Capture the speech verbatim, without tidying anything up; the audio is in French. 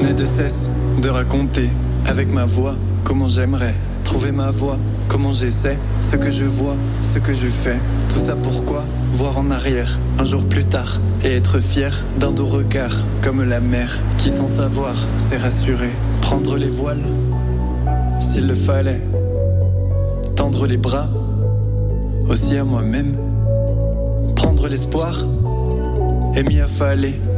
n'ai de cesse de raconter avec ma voix comment j'aimerais trouver ma voix, comment j'essaie, ce que je vois, ce que je fais. Tout ça pourquoi? Voir en arrière, un jour plus tard, et être fier d'un doux regard, comme la mer, qui sans savoir s'est rassurée. Prendre les voiles, s'il le fallait, tendre les bras, aussi à moi-même. Prendre l'espoir, et m'y affaler.